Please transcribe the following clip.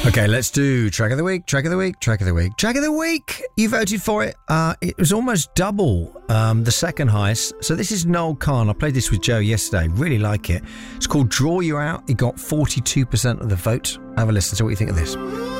Okay, let's do track of the week. You voted for it. It was almost double the second highest. So this is Noel Khan. I played this with Joe yesterday. Really like it. It's called Draw You Out. It got 42% of the vote. Have a listen to what you think of this.